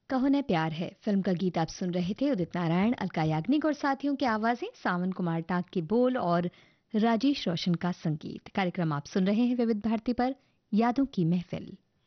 कहो न प्यार है फिल्म का गीत आप सुन रहे थे। उदित नारायण, अलका याग्निक और साथियों की आवाजें, सावन कुमार टाक के बोल और राजेश रोशन का संगीत। कार्यक्रम आप सुन रहे हैं विविध भारती पर, यादों की महफिल।